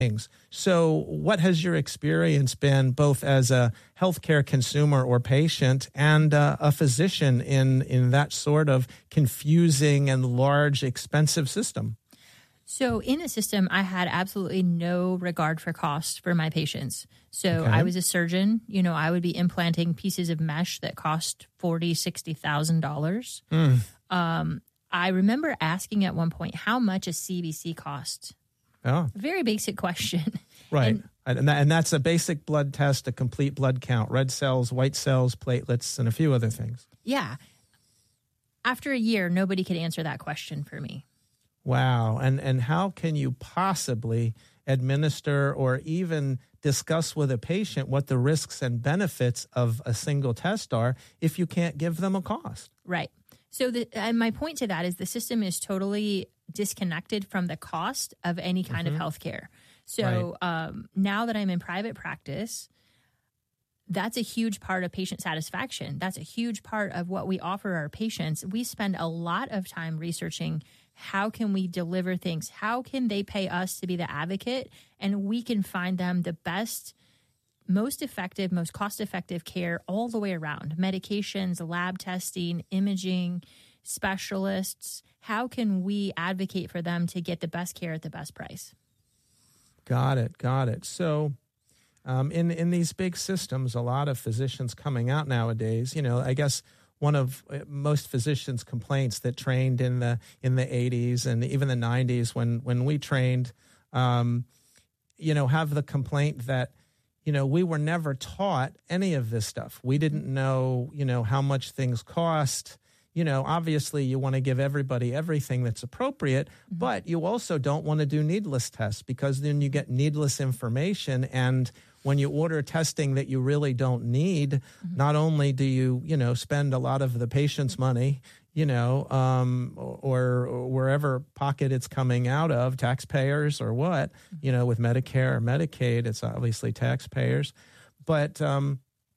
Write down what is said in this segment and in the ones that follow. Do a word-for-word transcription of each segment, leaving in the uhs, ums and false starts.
things. So what has your experience been both as a healthcare consumer or patient and uh, a physician in, in that sort of confusing and large, expensive system? So in the system, I had absolutely no regard for cost for my patients. So Okay. I was a surgeon. You know, I would be implanting pieces of mesh that cost forty thousand dollars, sixty thousand dollars. Mm. Um, I remember asking at one point how much a C B C cost. Oh. A very basic question. Right. And, And, that, and that's a basic blood test, a complete blood count, red cells, white cells, platelets, and a few other things. yeah. After a year, nobody could answer that question for me. Wow. And and how can you possibly administer or even discuss with a patient what the risks and benefits of a single test are if you can't give them a cost? Right. So the, and my point to that is the system is totally disconnected from the cost of any kind Mm-hmm. of healthcare. So Right. um, now that I'm in private practice, that's a huge part of patient satisfaction. That's a huge part of what we offer our patients. We spend a lot of time researching how can we deliver things? How can they pay us to be the advocate? And we can find them the best, most effective, most cost-effective care all the way around. Medications, lab testing, imaging, specialists. How can we advocate for them to get the best care at the best price? Got it. Got it. So um, in, in these big systems, a lot of physicians coming out nowadays, you know, I guess one of most physicians' complaints that trained in the in the eighties and even the nineties when, when we trained, um, you know, have the complaint that, you know, we were never taught any of this stuff. We didn't know, you know, how much things cost. You know, obviously you want to give everybody everything that's appropriate, mm-hmm. but you also don't want to do needless tests because then you get needless information. And when you order testing that you really don't need, mm-hmm. not only do you, you know, spend a lot of the patient's money, you know, um, or, or wherever pocket it's coming out of, taxpayers or what, mm-hmm. you know, with Medicare or Medicaid, it's obviously taxpayers. But um,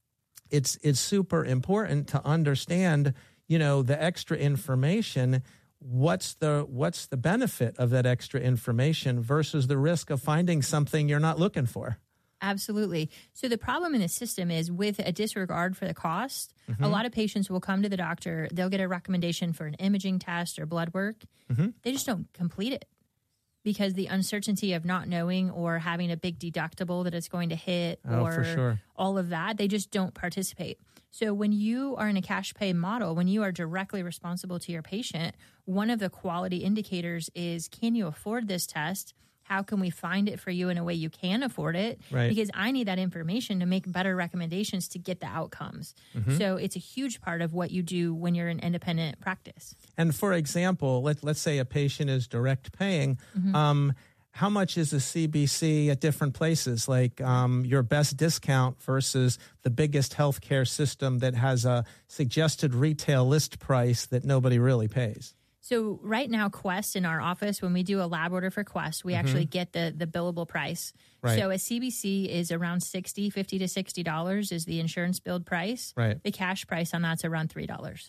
it's it's super important to understand, you know, the extra information. What's the what's the benefit of that extra information versus the risk of finding something you're not looking for? Absolutely. So the problem in the system is with a disregard for the cost, mm-hmm. a lot of patients will come to the doctor, they'll get a recommendation for an imaging test or blood work. Mm-hmm. They just don't complete it because the uncertainty of not knowing or having a big deductible that it's going to hit oh, or for sure. all of that, they just don't participate. So when you are in a cash pay model, when you are directly responsible to your patient, one of the quality indicators is, can you afford this test? How can we find it for you in a way you can afford it? Right. Because I need that information to make better recommendations to get the outcomes. Mm-hmm. So it's a huge part of what you do when you're in independent practice. And for example, let, let's say a patient is direct paying. Mm-hmm. Um, how much is a C B C at different places? Like um, your best discount versus the biggest healthcare system that has a suggested retail list price that nobody really pays? So right now, Quest in our office, when we do a lab order for Quest, we mm-hmm. actually get the, the billable price. Right. So a C B C is around sixty, fifty to sixty dollars is the insurance billed price. Right. The cash price on that's around three dollars.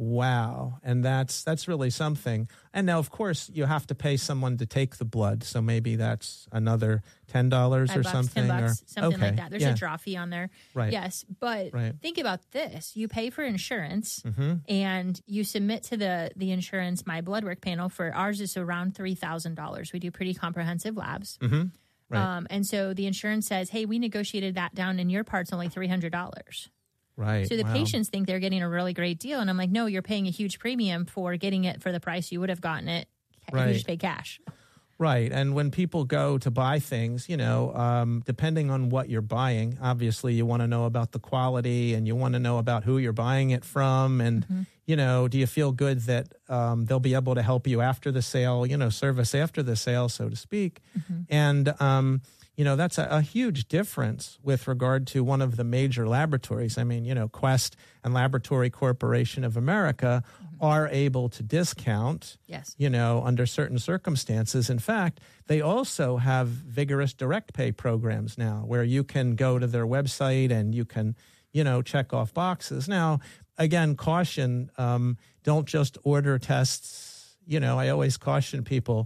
Wow. And that's that's really something. And now, of course, you have to pay someone to take the blood. So maybe that's another ten dollars or bucks, something. ten bucks, or, something okay. like that. There's yeah. a draw fee on there. Right. Yes. But right. think about this. You pay for insurance mm-hmm. and you submit to the, the insurance, my blood work panel for ours is around three thousand dollars. We do pretty comprehensive labs. Mm-hmm. Right. Um, and so the insurance says, hey, we negotiated that down and your part's only three hundred dollars. Right. So the wow. patients think they're getting a really great deal. And I'm like, no, you're paying a huge premium for getting it for the price you would have gotten it right. if you just pay cash. Right. And when people go to buy things, you know, um, depending on what you're buying, obviously you want to know about the quality and you want to know about who you're buying it from. And, mm-hmm. you know, do you feel good that um, they'll be able to help you after the sale, you know, service after the sale, so to speak. Mm-hmm. And, um, you know, that's a, a huge difference with regard to one of the major laboratories. I mean, you know, Quest and Laboratory Corporation of America mm-hmm. are able to discount, yes. you know, under certain circumstances. In fact, they also have vigorous direct pay programs now where you can go to their website and you can, you know, check off boxes. Now, again, caution, um, don't just order tests. You know, I always caution people,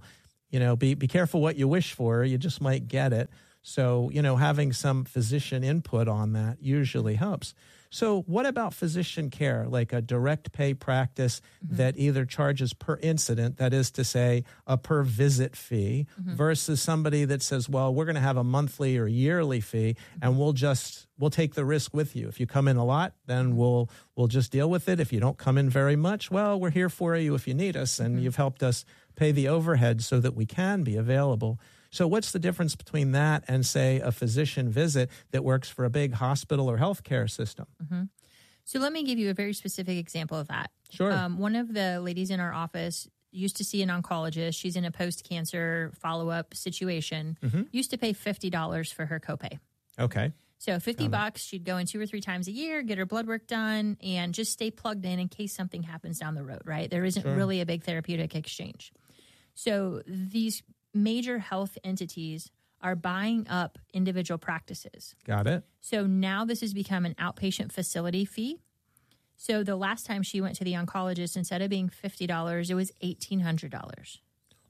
You know, be, be careful what you wish for. You just might get it. So, you know, having some physician input on that usually helps. So what about physician care, like a direct pay practice mm-hmm. that either charges per incident, that is to say, a per visit fee, mm-hmm. versus somebody that says, well, we're going to have a monthly or yearly fee, mm-hmm. and we'll just, we'll take the risk with you. If you come in a lot, then we'll, we'll just deal with it. If you don't come in very much, well, we're here for you if you need us, and mm-hmm. you've helped us pay the overhead so that we can be available. So what's the difference between that and, say, a physician visit that works for a big hospital or healthcare system? Mm-hmm. So let me give you a very specific example of that. Sure. Um, one of the ladies in our office used to see an oncologist. She's in a post-cancer follow-up situation. Mm-hmm. Used to pay fifty dollars for her copay. Okay. So fifty um, bucks, she'd go in two or three times a year, get her blood work done, and just stay plugged in in case something happens down the road, right? There isn't sure. really a big therapeutic exchange. So these major health entities are buying up individual practices. Got it. So now this has become an outpatient facility fee. So the last time she went to the oncologist, instead of being fifty dollars, it was eighteen hundred dollars.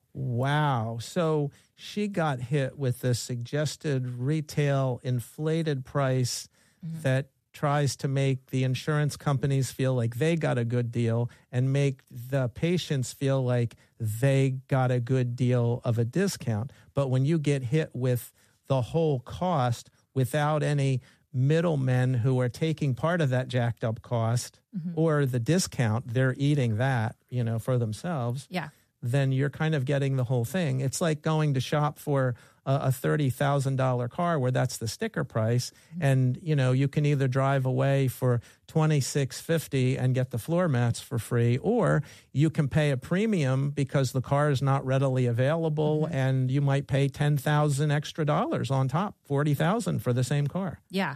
Wow. So she got hit with the suggested retail inflated price mm-hmm. that tries to make the insurance companies feel like they got a good deal and make the patients feel like they got a good deal of a discount. But when you get hit with the whole cost without any middlemen who are taking part of that jacked up cost mm-hmm. or the discount, they're eating that, you know, for themselves. Yeah. Then you're kind of getting the whole thing. It's like going to shop for a, a thirty thousand dollars car where that's the sticker price. Mm-hmm. And, you know, you can either drive away for twenty-six fifty and get the floor mats for free, or you can pay a premium because the car is not readily available mm-hmm. and you might pay ten thousand extra dollars on top, forty thousand for the same car. Yeah.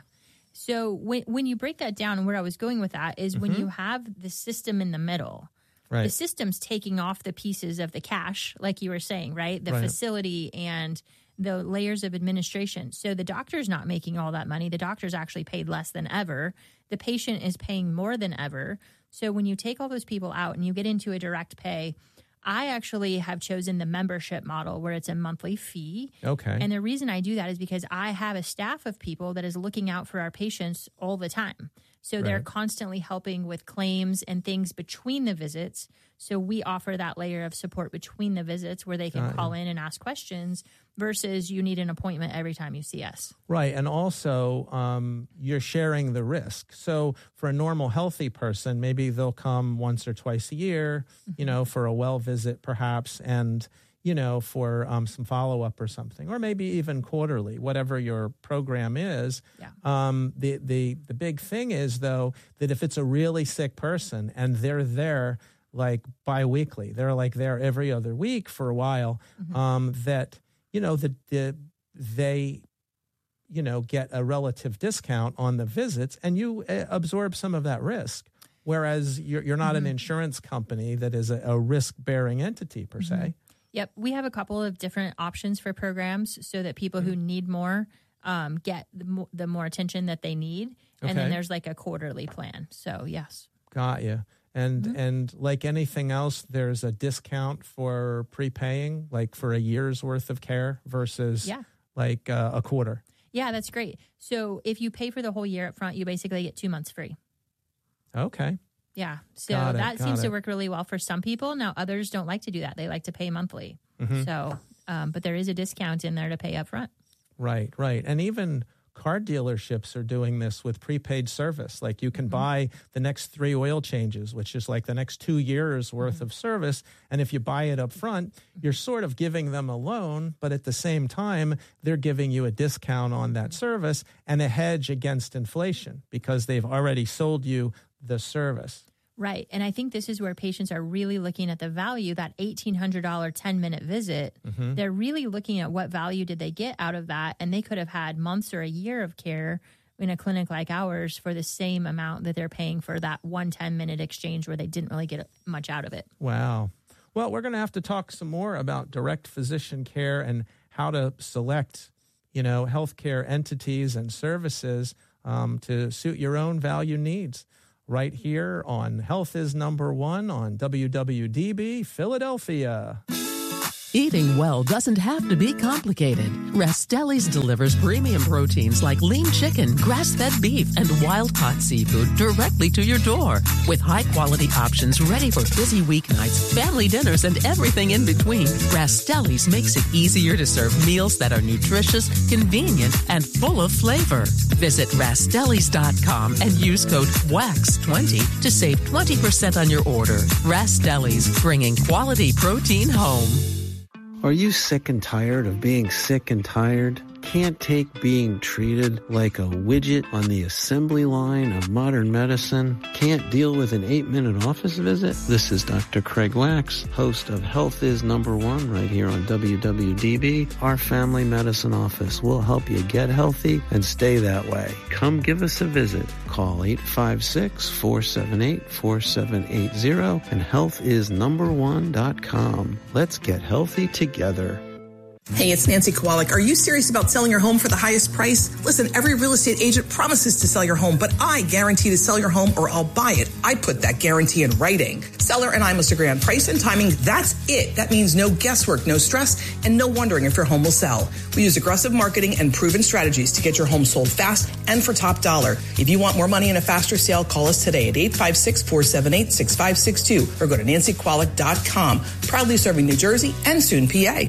So when, when you break that down, and where I was going with that is mm-hmm. when you have the system in the middle. Right. The system's taking off the pieces of the cash, like you were saying, right? The right. facility and the layers of administration. So the doctor's not making all that money. The doctor's actually paid less than ever. The patient is paying more than ever. So when you take all those people out and you get into a direct pay, I actually have chosen the membership model where it's a monthly fee. Okay. And the reason I do that is because I have a staff of people that is looking out for our patients all the time. So they're right. constantly helping with claims and things between the visits. So we offer that layer of support between the visits where they can Got call it. in and ask questions versus you need an appointment every time you see us. Right. And also um, you're sharing the risk. So for a normal healthy person, maybe they'll come once or twice a year, mm-hmm. you know, for a well visit perhaps, and you know, for um, some follow-up or something, or maybe even quarterly, whatever your program is. Yeah. Um, the, the, the big thing is, though, that if it's a really sick person and they're there like biweekly, they're like there every other week for a while, mm-hmm. um, that, you know, the, the, they, you know, get a relative discount on the visits and you uh, absorb some of that risk. Whereas you're, you're not mm-hmm. an insurance company that is a, a risk-bearing entity per mm-hmm. se. Yep. We have a couple of different options for programs so that people mm-hmm. who need more um, get the more, the more attention that they need. And okay. then there's like a quarterly plan. So, yes. Got you. And mm-hmm. and like anything else, there's a discount for prepaying, like for a year's worth of care versus yeah. like uh, a quarter. Yeah, that's great. So if you pay for the whole year up front, you basically get two months free. Okay. Yeah. So got that it, seems it. to work really well for some people. Now, others don't like to do that. They like to pay monthly. Mm-hmm. So, um, but there is a discount in there to pay up front. Right, right. And even car dealerships are doing this with prepaid service. Like you can mm-hmm. buy the next three oil changes, which is like the next two years worth mm-hmm. of service. And if you buy it up front, you're sort of giving them a loan, but at the same time, they're giving you a discount on that service and a hedge against inflation because they've already sold you the service. Right. And I think this is where patients are really looking at the value, that eighteen hundred dollars ten-minute visit. Mm-hmm. They're really looking at what value did they get out of that, and they could have had months or a year of care in a clinic like ours for the same amount that they're paying for that one ten-minute exchange where they didn't really get much out of it. Wow. Well, we're going to have to talk some more about direct physician care and how to select, you know, healthcare entities and services um, to suit your own value needs. Right here on Health is Number One on W W D B Philadelphia. Eating well doesn't have to be complicated. Rastelli's delivers premium proteins like lean chicken, grass-fed beef, and wild-caught seafood directly to your door. With high-quality options ready for busy weeknights, family dinners, and everything in between, Rastelli's makes it easier to serve meals that are nutritious, convenient, and full of flavor. Visit Rastellis dot com and use code W A X twenty to save twenty percent on your order. Rastelli's, bringing quality protein home. Are you sick and tired of being sick and tired? Can't take being treated like a widget on the assembly line of modern medicine? Can't deal with an eight-minute office visit? This is Doctor Craig Wax, host of Health is Number One right here on W W D B. Our family medicine office will help you get healthy and stay that way. Come give us a visit. Call eight five six, four seven eight, four seven eight zero and health is number one dot com. Let's get healthy together. Hey, it's Nancy Kowalik. Are you serious about selling your home for the highest price? Listen, every real estate agent promises to sell your home, but I guarantee to sell your home or I'll buy it. I put that guarantee in writing. Seller and I must agree on price and timing. That's it. That means no guesswork, no stress, and no wondering if your home will sell. We use aggressive marketing and proven strategies to get your home sold fast and for top dollar. If you want more money in a faster sale, call us today at eight five six, four seven eight, six five six two or go to nancy kowalik dot com. Proudly serving New Jersey and soon P A.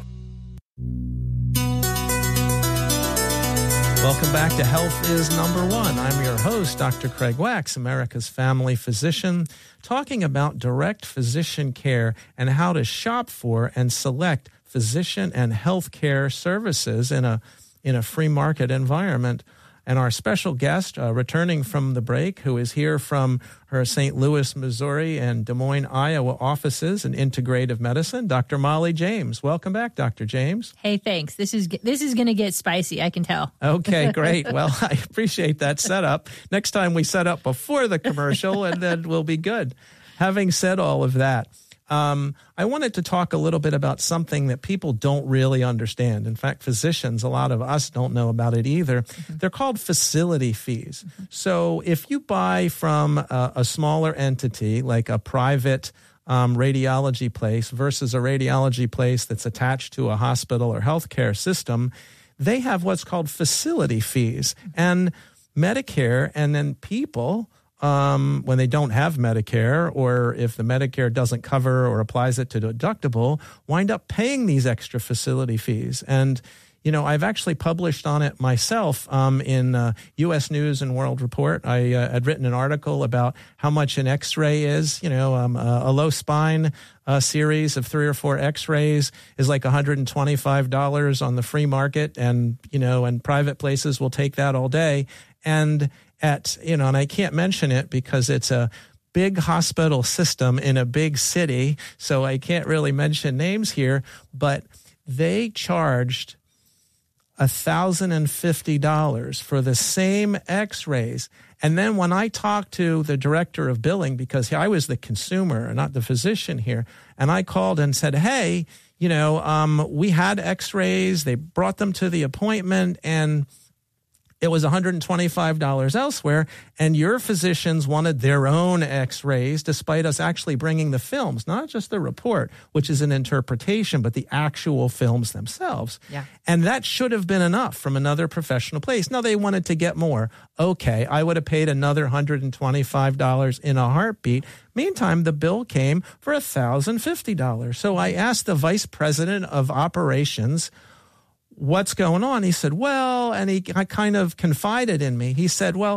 Welcome back to Health is Number One. I'm your host, Doctor Craig Wax, America's family physician, talking about direct physician care and how to shop for and select physician and health care services in a in a free market environment. And our special guest, uh, returning from the break, who is here from her Saint Louis, Missouri, and Des Moines, Iowa offices in integrative medicine, Doctor Molly James. Welcome back, Doctor James. Hey, thanks. This is this is going to get spicy, I can tell. Okay, great. Well, I appreciate that setup. Next time we set up before the commercial, and then we'll be good. Having said all of that, Um, I wanted to talk a little bit about something that people don't really understand. In fact, physicians, a lot of us don't know about it either. Mm-hmm. They're called facility fees. Mm-hmm. So if you buy from a, a smaller entity, like a private um, radiology place versus a radiology place that's attached to a hospital or healthcare system, they have what's called facility fees. Mm-hmm. And Medicare and then people, Um, when they don't have Medicare, or if the Medicare doesn't cover or applies it to deductible, wind up paying these extra facility fees. And, you know, I've actually published on it myself um, in uh, U S News and World Report. I uh, had written an article about how much an X-ray is. You know, um, a, a low spine uh, series of three or four X-rays is like one hundred twenty-five dollars on the free market, and, you know, and private places will take that all day. And at, you know, and I can't mention it because it's a big hospital system in a big city, so I can't really mention names here, but they charged one thousand fifty dollars for the same X-rays. And then when I talked to the director of billing, because I was the consumer, not the physician here, and I called and said, hey, you know, um, we had X-rays, they brought them to the appointment, and it was one hundred twenty-five dollars elsewhere, and your physicians wanted their own X-rays despite us actually bringing the films, not just the report, which is an interpretation, but the actual films themselves. Yeah. And that should have been enough from another professional place. Now, they wanted to get more. Okay, I would have paid another one hundred twenty-five dollars in a heartbeat. Meantime, the bill came for one thousand fifty dollars. So I asked the vice president of operations, what's going on? He said, well, and he kind of confided in me. He said, well,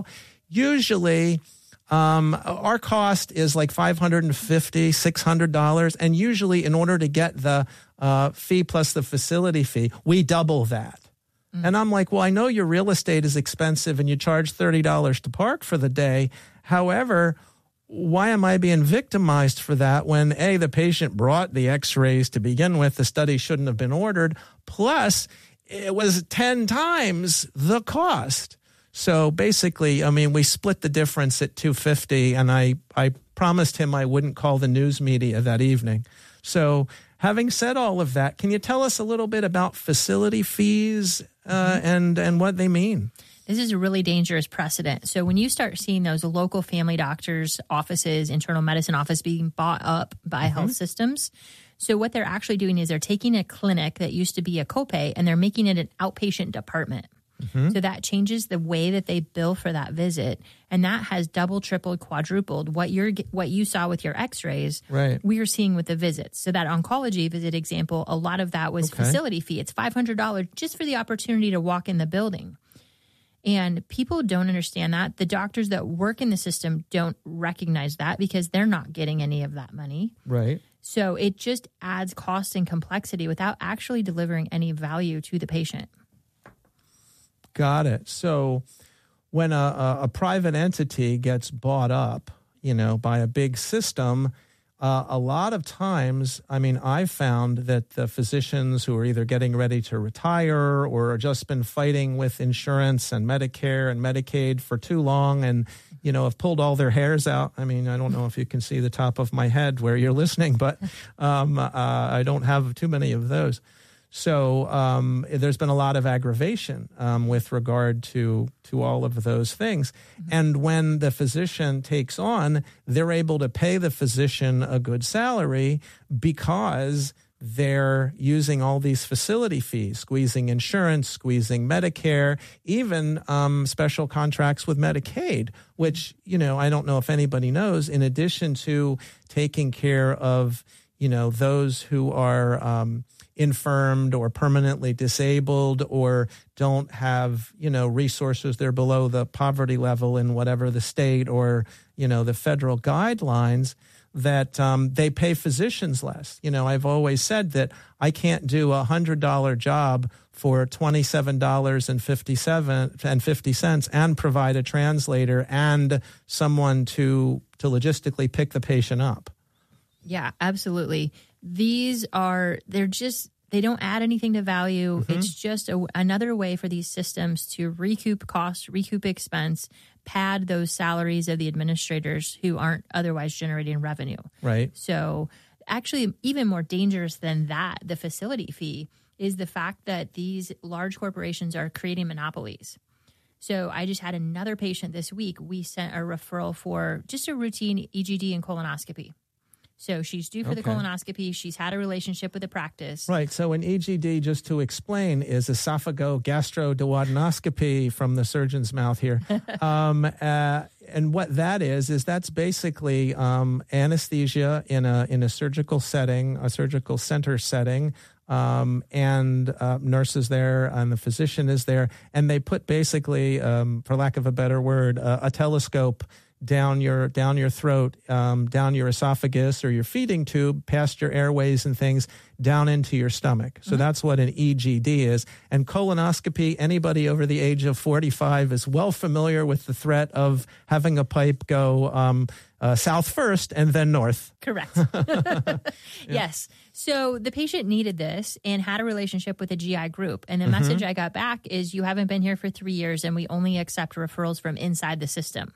usually um, our cost is like five hundred fifty dollars, six hundred dollars. And usually in order to get the uh, fee plus the facility fee, we double that. Mm. And I'm like, well, I know your real estate is expensive and you charge thirty dollars to park for the day. However, why am I being victimized for that when, A, the patient brought the X-rays to begin with, the study shouldn't have been ordered, plus it was ten times the cost. So basically, I mean, we split the difference at two hundred fifty dollars, and I, I promised him I wouldn't call the news media that evening. So having said all of that, can you tell us a little bit about facility fees uh, and, and what they mean? This is a really dangerous precedent. So when you start seeing those local family doctors' offices, internal medicine office being bought up by mm-hmm. health systems, So what they're actually doing is they're taking a clinic that used to be a copay and they're making it an outpatient department. Mm-hmm. So that changes the way that they bill for that visit, and that has double, tripled, quadrupled what you're what you saw with your X-rays. Right. We are seeing with the visits. So that oncology visit example, a lot of that was okay. facility fee. It's five hundred dollars just for the opportunity to walk in the building. And people don't understand that. The doctors that work in the system don't recognize that because they're not getting any of that money. Right. So it just adds cost and complexity without actually delivering any value to the patient. Got it. So when a, a, a private entity gets bought up, you know, by a big system, uh, a lot of times, I mean, I've found that the physicians who are either getting ready to retire or have just been fighting with insurance and Medicare and Medicaid for too long and, you know, have pulled all their hairs out. I mean, I don't know if you can see the top of my head where you're listening, but um, uh, I don't have too many of those. So um, there's been a lot of aggravation um, with regard to to all of those things. Mm-hmm. And when the physician takes on, they're able to pay the physician a good salary because they're using all these facility fees, squeezing insurance, squeezing Medicare, even um, special contracts with Medicaid, which, you know, I don't know if anybody knows, in addition to taking care of, you know, those who are um, infirmed or permanently disabled or don't have, you know, resources, they're below the poverty level in whatever the state or, you know, the federal guidelines, that um, they pay physicians less. You know, I've always said that I can't do a one hundred dollars job for twenty-seven dollars and fifty cents and provide a translator and someone to to logistically pick the patient up. Yeah, absolutely. These are, they're just, they don't add anything to value. Mm-hmm. It's just a, another way for these systems to recoup costs, recoup expense, pad those salaries of the administrators who aren't otherwise generating revenue. Right. So actually, even more dangerous than that, the facility fee, is the fact that these large corporations are creating monopolies. So I just had another patient this week. We sent a referral for just a routine E G D and colonoscopy. So she's due for okay. the colonoscopy. She's had a relationship with the practice. Right. So an E G D, just to explain, is esophagogastroduodenoscopy from the surgeon's mouth here. um, uh, and what that is, is that's basically um, anesthesia in a in a surgical setting, a surgical center setting, um, and uh, nurses there, and the physician is there, and they put basically, um, for lack of a better word, uh, a telescope down your down your throat, um, down your esophagus or your feeding tube, past your airways and things, down into your stomach. So mm-hmm. that's what an E G D is. And colonoscopy, anybody over the age of forty-five is well familiar with the threat of having a pipe go um, uh, south first and then north. Correct. yeah. Yes. So the patient needed this and had a relationship with a G I group. And the mm-hmm. message I got back is, you haven't been here for three years and we only accept referrals from inside the system.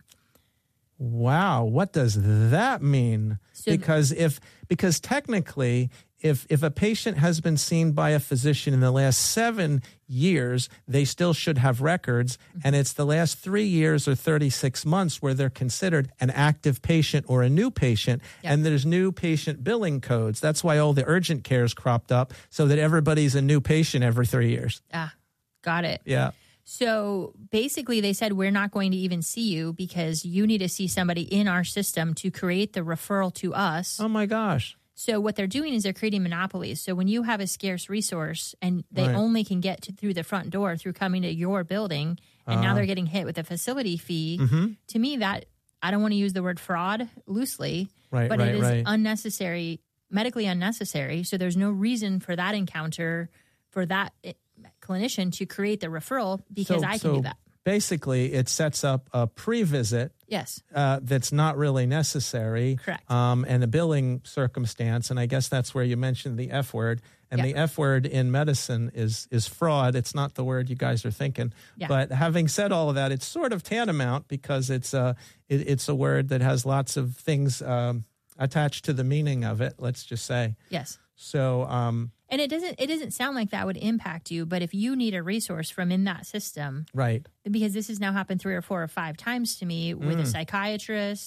Wow, what does that mean? So, because if because technically, if if a patient has been seen by a physician in the last seven years, they still should have records, mm-hmm. and it's the last three years or thirty-six months where they're considered an active patient or a new patient, yep. and there's new patient billing codes. That's why all the urgent cares cropped up, so that everybody's a new patient every three years. Ah, got it. Yeah. So basically they said, we're not going to even see you because you need to see somebody in our system to create the referral to us. Oh, my gosh. So what they're doing is they're creating monopolies. So when you have a scarce resource and they right. only can get to, through the front door through coming to your building, and uh, now they're getting hit with a facility fee, mm-hmm. to me, that, I don't want to use the word fraud loosely, right, but right, it is right. unnecessary, medically unnecessary. So there's no reason for that encounter, for that clinician to create the referral, because so, I can so do that. Basically, it sets up a pre-visit yes. uh, that's not really necessary. Correct. Um, and a billing circumstance, and I guess that's where you mentioned the F word. And yeah. the F word in medicine is is fraud. It's not the word you guys are thinking. Yeah. But having said all of that, it's sort of tantamount because it's a, it, it's a word that has lots of things um, attached to the meaning of it, let's just say. Yes. So... Um, And it doesn't it doesn't sound like that would impact you, but if you need a resource from in that system, right? Because this has now happened three or four or five times to me with mm. a psychiatrist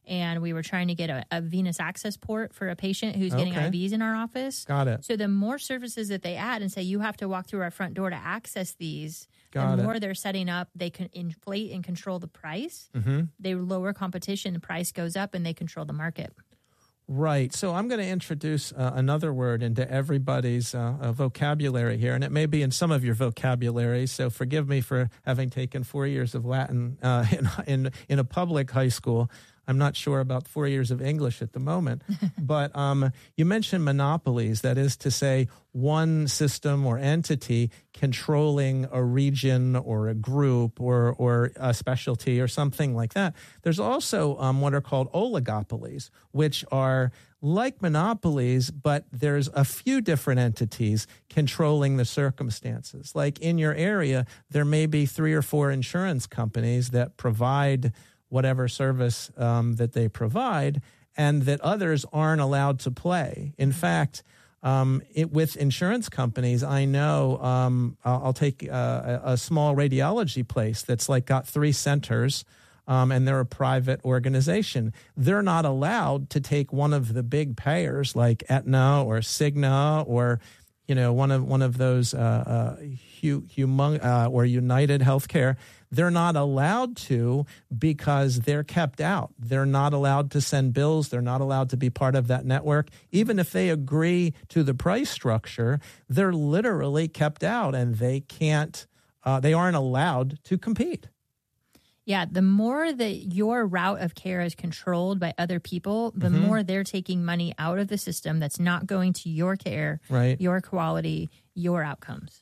and we were trying to get a, a venous access port for a patient who's getting Okay. I Vs in our office. Got it. So the more services that they add and say you have to walk through our front door to access these, Got the it. more they're setting up, they can inflate and control the price. Mm-hmm. They lower competition, the price goes up, and they control the market. Right. So I'm going to introduce uh, another word into everybody's uh, uh, vocabulary here, and it may be in some of your vocabulary. So forgive me for having taken four years of Latin uh, in, in in a public high school. I'm not sure about four years of English at the moment. But um, you mentioned monopolies, that is to say one system or entity controlling a region or a group or, or a specialty or something like that. There's also um, what are called oligopolies, which are like monopolies, but there's a few different entities controlling the circumstances. Like in your area, there may be three or four insurance companies that provide whatever service um, that they provide, and that others aren't allowed to play. In fact, um, it, with insurance companies, I know um, I'll, I'll take uh, a, a small radiology place that's like got three centers, um, and they're a private organization. They're not allowed to take one of the big payers like Aetna or Cigna or you know one of one of those uh, uh, hu- humong- uh, or United Healthcare. They're not allowed to because they're kept out. They're not allowed to send bills. They're not allowed to be part of that network. Even if they agree to the price structure, they're literally kept out, and they can't, uh, they aren't allowed to compete. Yeah, the more that your route of care is controlled by other people, the Mm-hmm. more they're taking money out of the system that's not going to your care, Right. your quality, your outcomes.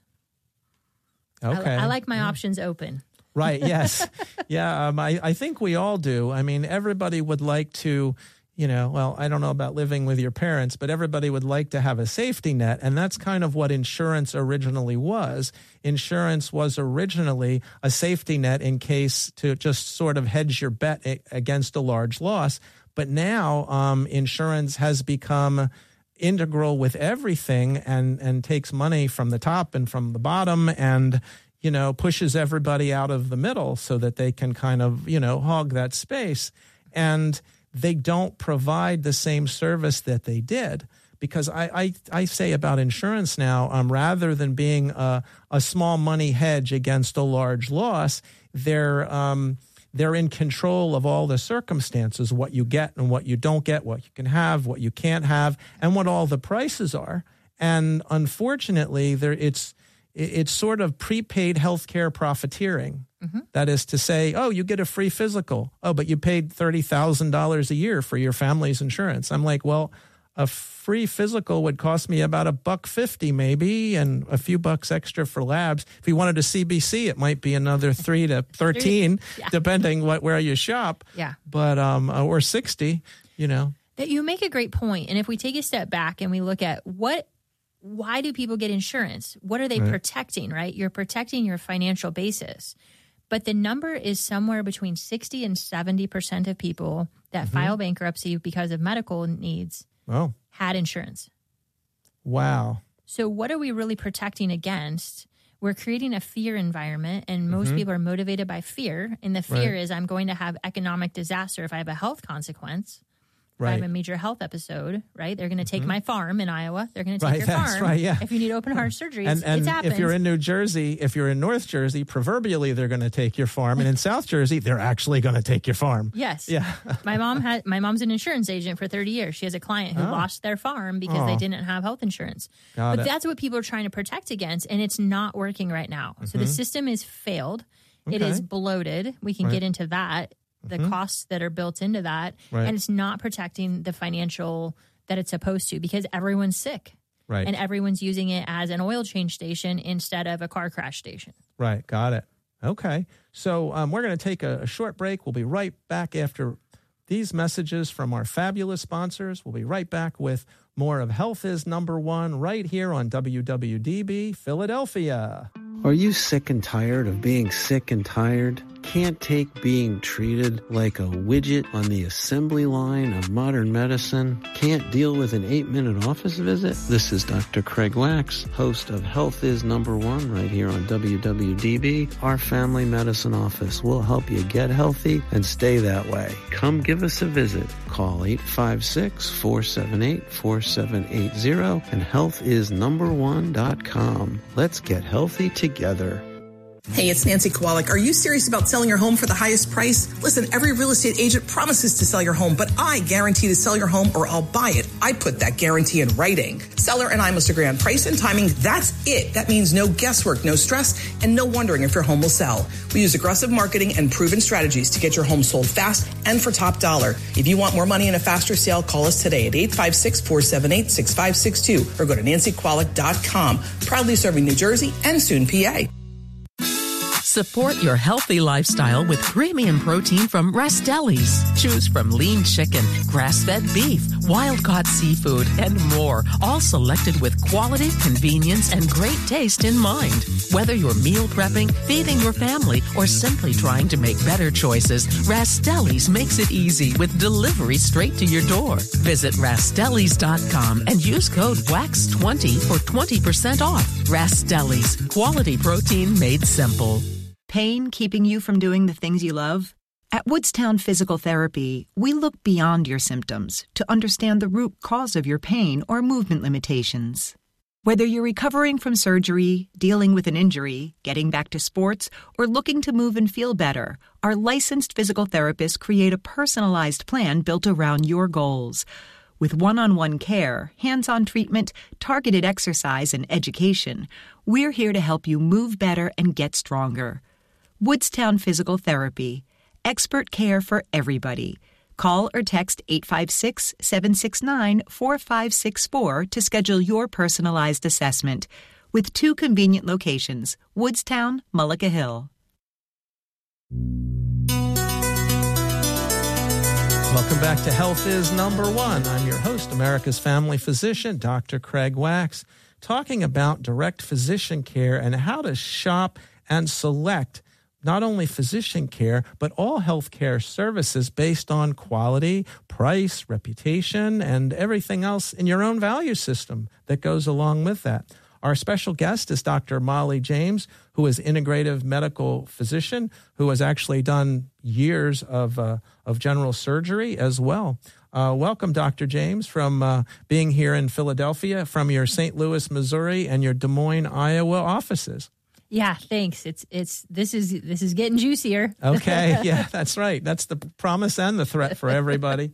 Okay. I, I like my options open. Right. Yes. Yeah. Um, I, I think we all do. I mean, everybody would like to, you know, well, I don't know about living with your parents, but everybody would like to have a safety net. And that's kind of what insurance originally was. Insurance was originally a safety net in case to just sort of hedge your bet against a large loss. But now um, insurance has become integral with everything and, and takes money from the top and from the bottom and, you know, pushes everybody out of the middle so that they can kind of, you know, hog that space. And they don't provide the same service that they did. Because I, I, I say about insurance now, um, rather than being a, a small money hedge against a large loss, they're um, they're in control of all the circumstances, what you get and what you don't get, what you can have, what you can't have, and what all the prices are. And unfortunately, there it's it's sort of prepaid healthcare profiteering. Mm-hmm. That is to say, oh, you get a free physical. Oh, but you paid thirty thousand dollars a year for your family's insurance. I'm like, well, a free physical would cost me about a buck fifty maybe, and a few bucks extra for labs. If you wanted a C B C, it might be another three to thirteen, yeah. depending what where you shop. Yeah, but um, or sixty, you know. That you make a great point. And if we take a step back and we look at what. Why do people get insurance? What are they right. protecting, right? You're protecting your financial basis. But the number is somewhere between sixty and seventy percent of people that mm-hmm. file bankruptcy because of medical needs oh. had insurance. Wow. So what are we really protecting against? We're creating a fear environment, and most mm-hmm. people are motivated by fear. And the fear right. is I'm going to have economic disaster if I have a health consequence. Right. I have a major health episode, right? They're going to take mm-hmm. my farm in Iowa. They're going to take right, your that's farm. Right, yeah. If you need open heart surgery, and, it's, and it's happened. If you're in New Jersey, if you're in North Jersey, proverbially they're going to take your farm, and in South Jersey, they're actually going to take your farm. Yes. Yeah. my mom had. My mom's an insurance agent for thirty years. She has a client who oh. lost their farm because oh. they didn't have health insurance. Got but it. That's what people are trying to protect against, and it's not working right now. Mm-hmm. So the system is failed. Okay. It is bloated. We can right. get into that. The mm-hmm. costs that are built into that, right. and it's not protecting the financial that it's supposed to because everyone's sick. Right. And everyone's using it as an oil change station instead of a car crash station. Right. Got it. Okay. So um, we're going to take a, a short break. We'll be right back after these messages from our fabulous sponsors. We'll be right back with more of Health is Number One right here on W W D B Philadelphia. Are you sick and tired of being sick and tired? Can't take being treated like a widget on the assembly line of modern medicine? Can't deal with an eight-minute office visit? This is Doctor Craig Wax, host of Health is Number One right here on W W D B. Our family medicine office will help you get healthy and stay that way. Come give us a visit. Call eight five six, four seven eight, four seven eight zero and health is number one dot com. Let's get healthy together. Hey, it's Nancy Kowalik. Are you serious about selling your home for the highest price? Listen, every real estate agent promises to sell your home, but I guarantee to sell your home or I'll buy it. I put that guarantee in writing. Seller and I must agree on price and timing. That's it. That means no guesswork, no stress, and no wondering if your home will sell. We use aggressive marketing and proven strategies to get your home sold fast and for top dollar. If you want more money and a faster sale, call us today at eight five six, four seven eight, six five six two or go to nancy kowalik dot com. Proudly serving New Jersey and soon P A. Support your healthy lifestyle with premium protein from Rastelli's. Choose from lean chicken, grass-fed beef, wild-caught seafood, and more, all selected with quality, convenience, and great taste in mind. Whether you're meal prepping, feeding your family, or simply trying to make better choices, Rastelli's makes it easy with delivery straight to your door. Visit Rastellis dot com and use code W A X twenty for twenty percent off. Rastelli's, quality protein made simple. Pain keeping you from doing the things you love? At Woodstown Physical Therapy, we look beyond your symptoms to understand the root cause of your pain or movement limitations. Whether you're recovering from surgery, dealing with an injury, getting back to sports, or looking to move and feel better, our licensed physical therapists create a personalized plan built around your goals. With one-on-one care, hands-on treatment, targeted exercise, and education, we're here to help you move better and get stronger. Woodstown Physical Therapy. Expert care for everybody. Call or text eight five six, seven six nine, four five six four to schedule your personalized assessment. With two convenient locations, Woodstown, Mullica Hill. Welcome back to Health is Number One. I'm your host, America's family physician, Doctor Craig Wax, talking about direct physician care and how to shop and select not only physician care, but all healthcare services based on quality, price, reputation, and everything else in your own value system that goes along with that. Our special guest is Doctor Molly James, who is integrative medical physician, who has actually done years of uh, of general surgery as well. Uh, welcome, Doctor James, from uh, being here in Philadelphia, from your Saint Louis, Missouri, and your Des Moines, Iowa offices. Yeah, thanks. It's it's this is this is getting juicier. Okay, yeah, that's right. That's the promise and the threat for everybody.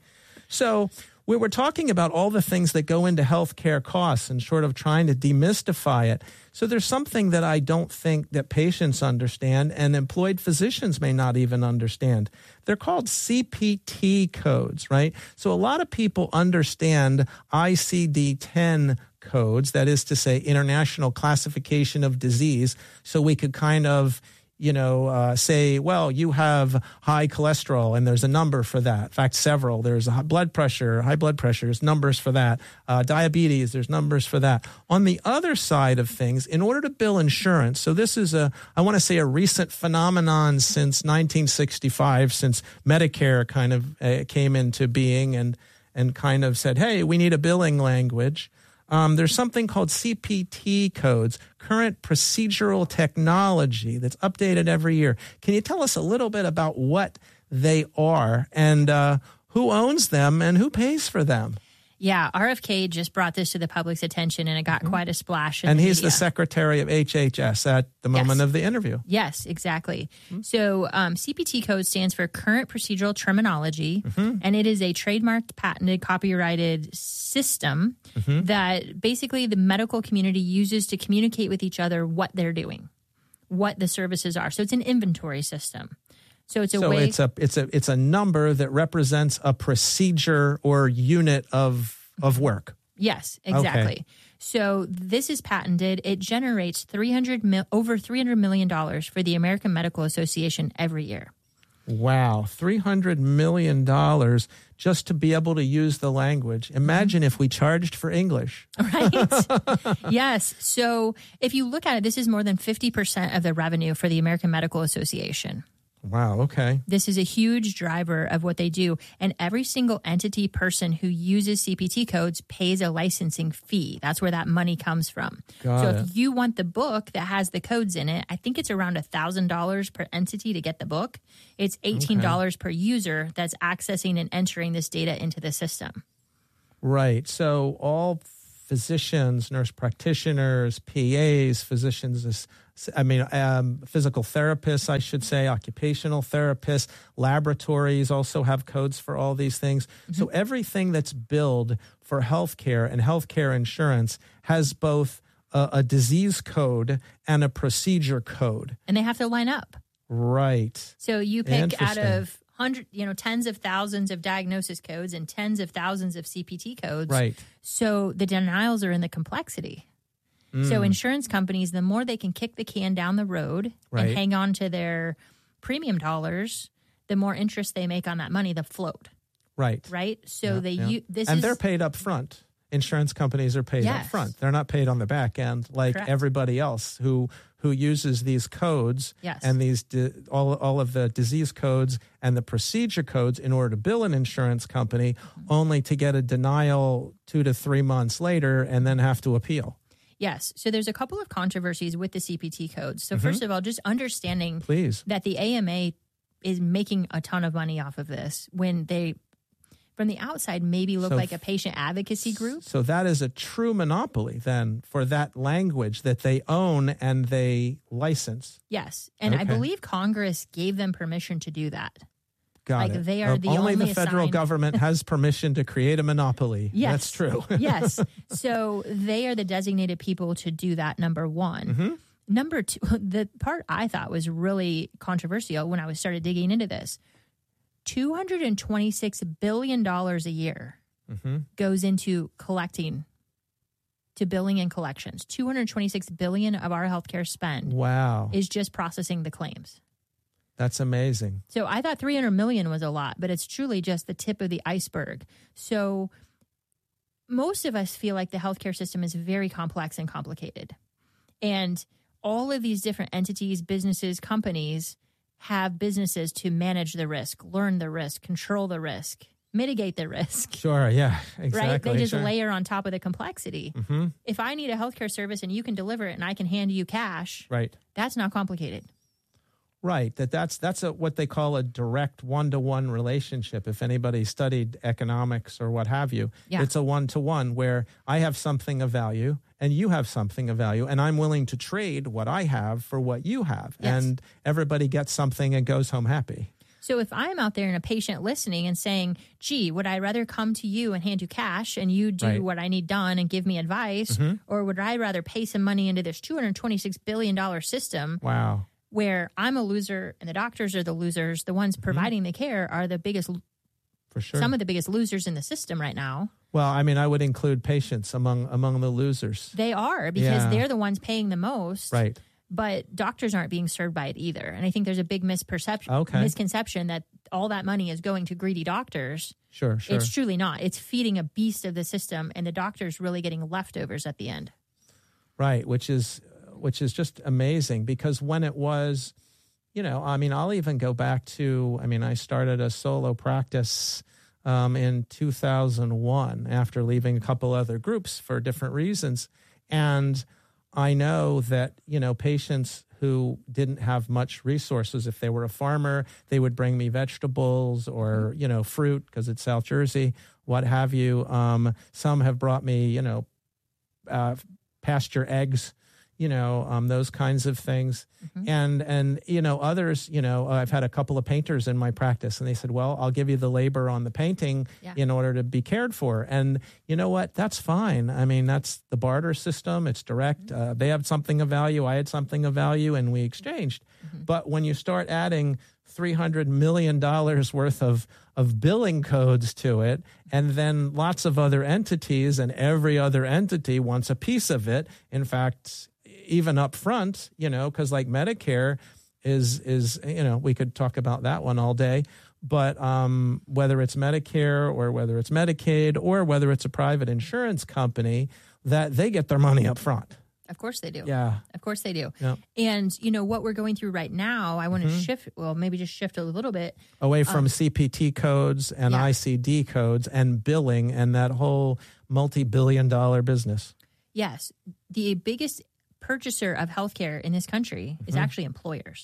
So we were talking about all the things that go into healthcare costs and sort of trying to demystify it. So there's something that I don't think that patients understand and employed physicians may not even understand. They're called C P T codes, right? So a lot of people understand I C D ten codes, that is to say, International Classification of Disease. So we could kind of, you know, uh, say, well, you have high cholesterol, and there's a number for that. In fact, several. There's a high blood pressure, high blood pressure, there's numbers for that. Uh, diabetes, there's numbers for that. On the other side of things, in order to bill insurance, so this is a, I want to say a recent phenomenon since nineteen sixty-five, since Medicare kind of uh, came into being and, and kind of said, hey, we need a billing language. Um, there's something called C P T codes, current procedural technology, that's updated every year. Can you tell us a little bit about what they are and uh, who owns them and who pays for them? Yeah, R F K just brought this to the public's attention, and it got mm-hmm. quite a splash. In and the he's media. the secretary of H H S at the moment yes. of the interview. Yes, exactly. Mm-hmm. So um, C P T code stands for Current Procedural Terminology, mm-hmm. and it is a trademarked, patented, copyrighted system mm-hmm. that basically the medical community uses to communicate with each other what they're doing, what the services are. So it's an inventory system. So it's a so way. it's a it's a it's a number that represents a procedure or unit of of work. Yes, exactly. Okay. So this is patented. It generates three hundred mil, over three hundred million dollars for the American Medical Association every year. Wow, three hundred million dollars just to be able to use the language. Imagine if we charged for English. Right? Yes. So if you look at it, this is more than fifty percent of the revenue for the American Medical Association. Wow, okay. This is a huge driver of what they do. And every single entity person who uses C P T codes pays a licensing fee. That's where that money comes from. Got so it. if you want the book that has the codes in it, I think it's around one thousand dollars per entity to get the book. It's eighteen dollars okay. per user that's accessing and entering this data into the system. Right. So all physicians, nurse practitioners, P As, physicians, I mean, um, physical therapists, I should say, occupational therapists, laboratories also have codes for all these things. Mm-hmm. So everything that's billed for healthcare and healthcare insurance has both a, a disease code and a procedure code. And they have to line up. Right. So you pick out of hundred, you know, tens of thousands of diagnosis codes and tens of thousands of C P T codes. Right. So the denials are in the complexity. Mm. So insurance companies, the more they can kick the can down the road right. and hang on to their premium dollars, the more interest they make on that money, the float. Right. Right. So yeah, they yeah. u- this and is, they're paid up front. Insurance companies are paid yes. up front. They're not paid on the back end like Correct. everybody else who who uses these codes yes. and these di- all all of the disease codes and the procedure codes in order to bill an insurance company, mm-hmm. only to get a denial two to three months later and then have to appeal. Yes. So there's a couple of controversies with the C P T codes. So Mm-hmm. first of all, just understanding Please. that the A M A is making a ton of money off of this when they, from the outside, maybe look So like a patient advocacy group. So that is a true monopoly then for that language that they own and they license. Yes. And I Okay. believe Congress gave them permission to do that. Got Like it. they are Uh, the only only the federal assigned- government has permission to create a monopoly. Yes. That's true. Yes. So they are the designated people to do that, number one. Mm-hmm. Number two, the part I thought was really controversial when I was started digging into this, two hundred twenty-six billion dollars a year Mm-hmm. goes into collecting, to billing and collections. two hundred twenty-six billion dollars of our healthcare spend Wow. is just processing the claims. That's amazing. So I thought three hundred million dollars was a lot, but it's truly just the tip of the iceberg. So most of us feel like the healthcare system is very complex and complicated. And all of these different entities, businesses, companies have businesses to manage the risk, learn the risk, control the risk, mitigate the risk. Sure. Yeah. Exactly. Right? They just sure. layer on top of the complexity. Mm-hmm. If I need a healthcare service and you can deliver it and I can hand you cash, Right. that's not complicated. Right. That that's that's a, what they call a direct one-to-one relationship. If anybody studied economics or what have you, Yeah. it's a one-to-one where I have something of value and you have something of value, and I'm willing to trade what I have for what you have, Yes. and everybody gets something and goes home happy. So if I'm out there and a patient listening and saying, gee, would I rather come to you and hand you cash and you do Right. what I need done and give me advice, Mm-hmm. or would I rather pay some money into this two hundred twenty-six billion dollars system Wow. where I'm a loser and the doctors are the losers, the ones providing the care are the biggest, For sure. some of the biggest losers in the system right now. Well, I mean, I would include patients among among the losers. They are, because Yeah. they're the ones paying the most. Right. But doctors aren't being served by it either. And I think there's a big misperception, Okay. misconception that all that money is going to greedy doctors. Sure. Sure. It's truly not. It's feeding a beast of the system, and the doctor's really getting leftovers at the end. Right, which is which is just amazing, because when it was, you know, I mean, I'll even go back to, I mean, I started a solo practice um, in two thousand one after leaving a couple other groups for different reasons. And I know that, you know, patients who didn't have much resources, if they were a farmer, they would bring me vegetables or, you know, fruit, because it's South Jersey, what have you. Um, some have brought me, you know, uh, pasture eggs, you know, um, those kinds of things. Mm-hmm. And, and, you know, others, you know, I've had a couple of painters in my practice, and they said, well, I'll give you the labor on the painting Yeah. in order to be cared for. And you know what? That's fine. I mean, that's the barter system. It's direct. Mm-hmm. Uh, they had something of value. I had something of value, and we exchanged. Mm-hmm. But when you start adding three hundred million dollars worth of, of billing codes to it, and then lots of other entities, and every other entity wants a piece of it. In fact, even up front, you know, because like Medicare is, is, you know, we could talk about that one all day, but um, whether it's Medicare or whether it's Medicaid or whether it's a private insurance company, that they get their money up front. Of course they do. Yeah. Of course they do. Yeah. And, you know, what we're going through right now, I want to Mm-hmm. shift, well, maybe just shift a little bit. Away from um, C P T codes and yeah. I C D codes and billing and that whole multi-billion dollar business. Yes. The biggest purchaser of healthcare in this country mm-hmm. is actually employers.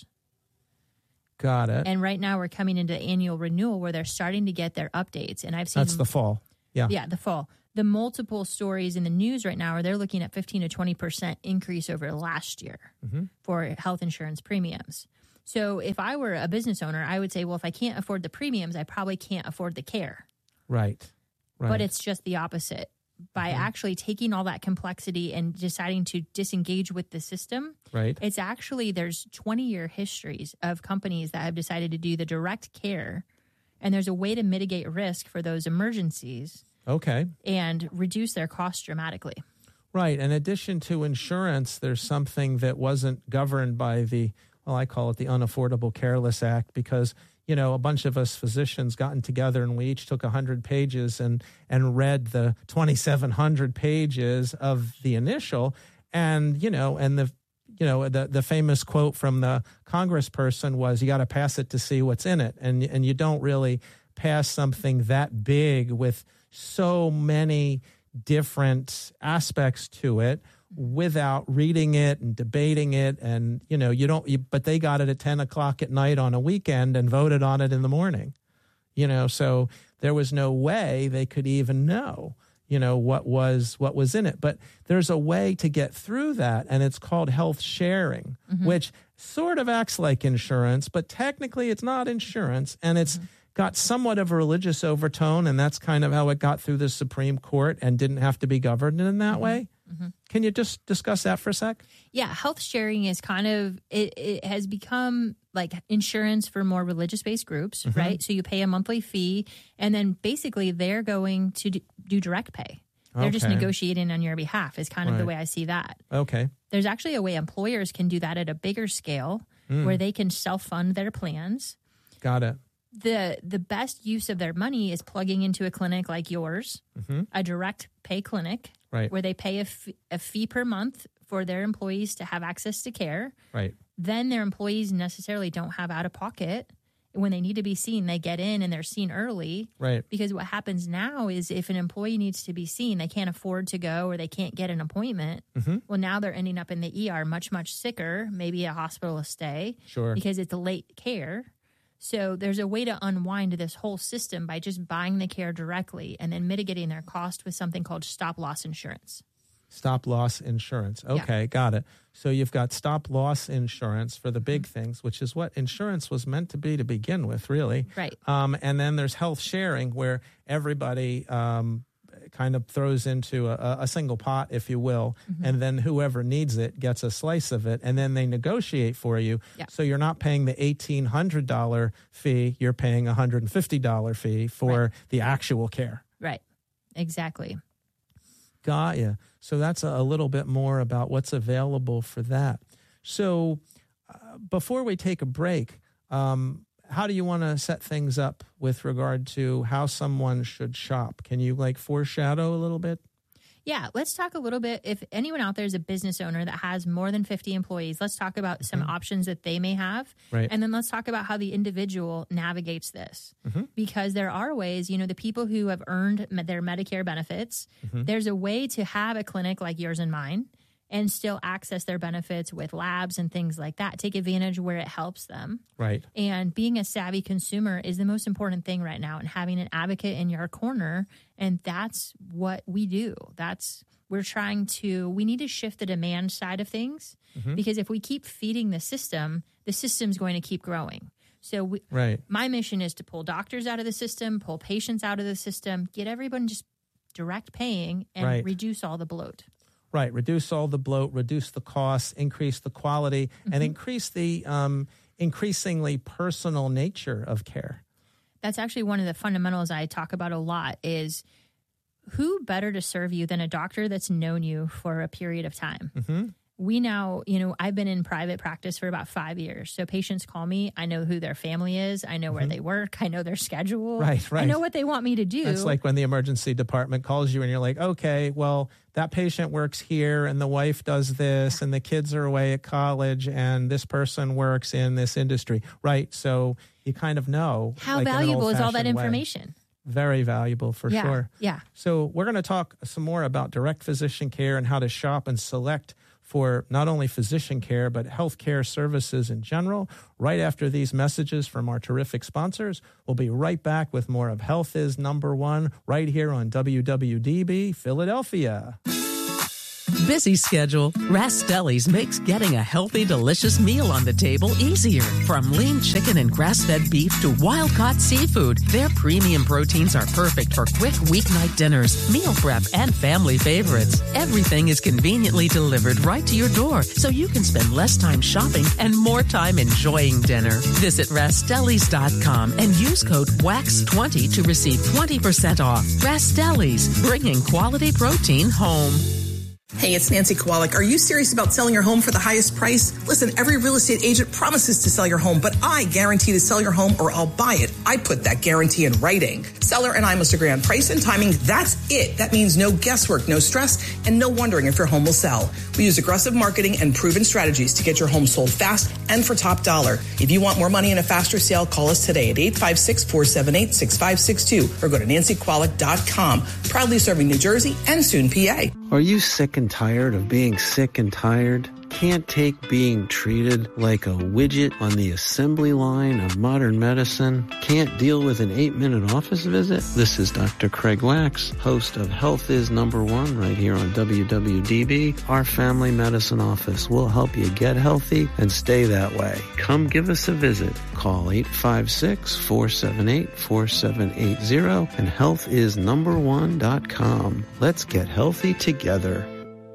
Got it. And right now we're coming into annual renewal where they're starting to get their updates. And I've seen... That's the fall. Yeah. Yeah, the fall. The multiple stories in the news right now are they're looking at fifteen to twenty percent increase over last year mm-hmm. for health insurance premiums. So if I were a business owner, I would say, well, if I can't afford the premiums, I probably can't afford the care. Right. Right. But it's just the opposite. By mm-hmm. actually taking all that complexity and deciding to disengage with the system, right. it's actually, there's twenty-year histories of companies that have decided to do the direct care, and there's a way to mitigate risk for those emergencies. Okay. And reduce their costs dramatically. Right. In addition to insurance, there's something that wasn't governed by the, well, I call it the Unaffordable Careless Act, because, you know, a bunch of us physicians gotten together and we each took one hundred pages and, and read the twenty-seven hundred pages of the initial. And, you know, and the, you know, the, the famous quote from the congressperson was, you got to pass it to see what's in it. And, and you don't really pass something that big with so many different aspects to it without reading it and debating it. And, you know, you don't, you, but they got it at ten o'clock at night on a weekend and voted on it in the morning, you know, so there was no way they could even know, you know, what was, what was in it. But there's a way to get through that. And it's called health sharing, mm-hmm. which sort of acts like insurance, but technically it's not insurance. And it's, mm-hmm. got somewhat of a religious overtone, and that's kind of how it got through the Supreme Court and didn't have to be governed in that mm-hmm. way. Mm-hmm. Can you just discuss that for a sec? Yeah, health sharing is kind of, it, it has become like insurance for more religious-based groups, mm-hmm. right? So you pay a monthly fee, and then basically they're going to do, do direct pay. They're okay. just negotiating on your behalf is kind of right. the way I see that. Okay. There's actually a way employers can do that at a bigger scale mm. where they can self-fund their plans. Got it. The the best use of their money is plugging into a clinic like yours, mm-hmm. a direct pay clinic, right. where they pay a, f- a fee per month for their employees to have access to care. Right. Then their employees necessarily don't have out of pocket. When they need to be seen, they get in and they're seen early. Right. Because what happens now is if an employee needs to be seen, they can't afford to go or they can't get an appointment. Mm-hmm. Well, now they're ending up in the E R much, much sicker, maybe a hospital stay. Sure. Because it's late care. So there's a way to unwind this whole system by just buying the care directly and then mitigating their cost with something called stop loss insurance. Stop loss insurance. Okay, yeah. Got it. So you've got stop loss insurance for the big mm-hmm. things, which is what insurance was meant to be to begin with, really. Right. Um, and then there's health sharing, where everybody um, kind of throws into a, a single pot, if you will, mm-hmm. and then whoever needs it gets a slice of it, and then they negotiate for you. Yeah. So you're not paying the eighteen hundred dollars fee, you're paying a one hundred fifty dollars fee for right. the actual care. Right. Exactly. Got you. So that's a, a little bit more about what's available for that. So uh, before we take a break, um, how do you want to set things up with regard to how someone should shop? Can you like foreshadow a little bit? Yeah, let's talk a little bit. If anyone out there is a business owner that has more than fifty employees, let's talk about some mm-hmm. options that they may have. Right. And then let's talk about how the individual navigates this. Mm-hmm. Because there are ways, you know, the people who have earned their Medicare benefits, mm-hmm. there's a way to have a clinic like yours and mine and still access their benefits with labs and things like that. Take advantage where it helps them. Right. And being a savvy consumer is the most important thing right now, and having an advocate in your corner. And that's what we do. That's, we're trying to, we need to shift the demand side of things mm-hmm. because if we keep feeding the system, the system's going to keep growing. So we, right. my mission is to pull doctors out of the system, pull patients out of the system, get everyone just direct paying and right. reduce all the bloat. Right. Reduce all the bloat, reduce the costs, increase the quality, mm-hmm. and increase the um, increasingly personal nature of care. That's actually one of the fundamentals I talk about a lot is who better to serve you than a doctor that's known you for a period of time. Mm-hmm. We now, you know, I've been in private practice for about five years. So patients call me. I know who their family is. I know mm-hmm. where they work. I know their schedule. Right, right. I know what they want me to do. It's like when the emergency department calls you and you're like, okay, well, that patient works here and the wife does this and the kids are away at college and this person works in this industry. Right. So you kind of know. How like valuable is all that way. information? Very valuable for yeah, sure. Yeah. So we're going to talk some more about direct physician care and how to shop and select for not only physician care, but healthcare services in general. Right after these messages from our terrific sponsors, we'll be right back with more of Health is Number One right here on W W D B Philadelphia. Busy schedule? Rastelli's makes getting a healthy, delicious meal on the table easier. From lean chicken and grass-fed beef to wild-caught seafood, their premium proteins are perfect for quick weeknight dinners, meal prep, and family favorites. Everything is conveniently delivered right to your door, so you can spend less time shopping and more time enjoying dinner. Visit Rastellis dot com and use code W A X twenty to receive twenty percent off. Rastellis, bringing quality protein home. Hey, it's Nancy Kowalik. Are you serious about selling your home for the highest price? Listen, every real estate agent promises to sell your home, but I guarantee to sell your home or I'll buy it. I put that guarantee in writing. Seller and I must agree on price and timing. That's it. That means no guesswork, no stress, and no wondering if your home will sell. We use aggressive marketing and proven strategies to get your home sold fast and for top dollar. If you want more money in a faster sale, call us today at eight five six, four seven eight, six five six two or go to nancy kowalik dot com. Proudly serving New Jersey and soon P A. Are you sick and tired of being sick and tired? Can't take being treated like a widget on the assembly line of modern medicine? Can't deal with an eight-minute office visit? This is Doctor Craig Wax, host of Health is Number One right here on W W D B. Our family medicine office will help you get healthy and stay that way. Come give us a visit. Call eight five six, four seven eight, four seven eight zero and health is number one dot com. Let's get healthy together.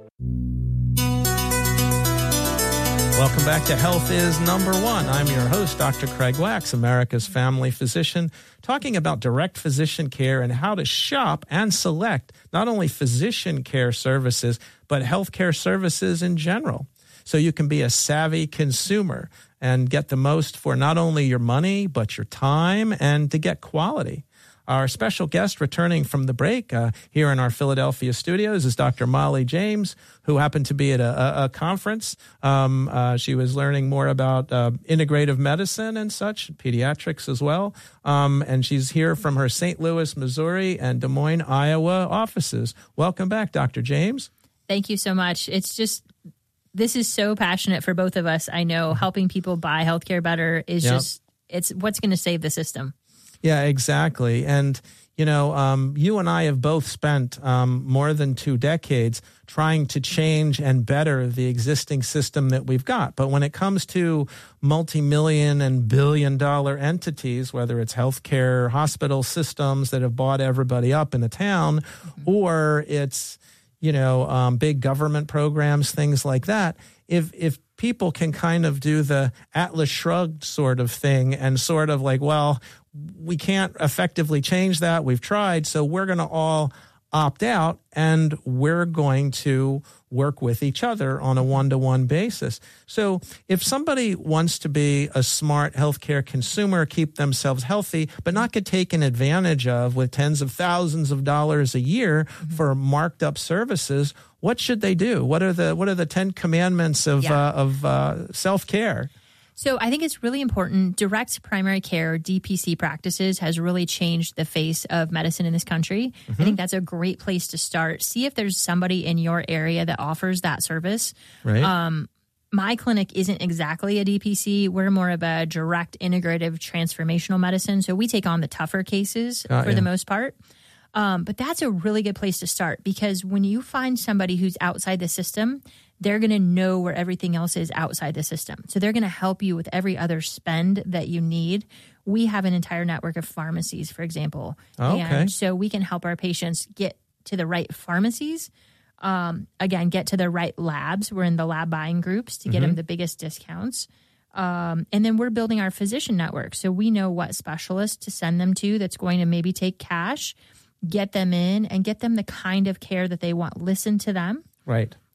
Welcome back to Health is Number One. I'm your host, Doctor Craig Wax, America's family physician, talking about direct physician care and how to shop and select not only physician care services, but healthcare services in general. So you can be a savvy consumer and get the most for not only your money, but your time and to get quality. Our special guest returning from the break uh, here in our Philadelphia studios is Doctor Molly James, who happened to be at a, a, a conference. Um, uh, she was learning more about uh, integrative medicine and such, pediatrics as well. Um, and she's here from her Saint Louis, Missouri and Des Moines, Iowa offices. Welcome back, Doctor James. Thank you so much. It's just, this is so passionate for both of us. I know helping people buy healthcare better is yep. just, it's what's going to save the system. Yeah, exactly. And, you know, um, you and I have both spent um, more than two decades trying to change and better the existing system that we've got. But when it comes to multi-million and billion dollar entities, whether it's healthcare, hospital systems that have bought everybody up in the town, mm-hmm. or it's, you know, um, big government programs, things like that, if if people can kind of do the Atlas Shrugged sort of thing and sort of like, well, we can't effectively change that. We've tried, so we're going to all opt out and we're going to work with each other on a one-to-one basis. So if somebody wants to be a smart healthcare consumer, keep themselves healthy, but not get taken advantage of with tens of thousands of dollars a year mm-hmm. for marked up services, what should they do? What are the what are the Ten Commandments of yeah. uh, of uh, self-care? So I think it's really important. Direct primary care, D P C practices has really changed the face of medicine in this country. Mm-hmm. I think that's a great place to start. See if there's somebody in your area that offers that service. Right. Um, my clinic isn't exactly a D P C. We're more of a direct integrative transformational medicine. So we take on the tougher cases Got for you. the most part. Um, but that's a really good place to start because when you find somebody who's outside the system, they're going to know where everything else is outside the system. So they're going to help you with every other spend that you need. We have an entire network of pharmacies, for example. Okay. And so we can help our patients get to the right pharmacies. Um, again, get to the right labs. We're in the lab buying groups to get mm-hmm. them the biggest discounts. Um, and then we're building our physician network. So we know what specialist to send them to that's going to maybe take cash, get them in and get them the kind of care that they want. Listen to them. Right.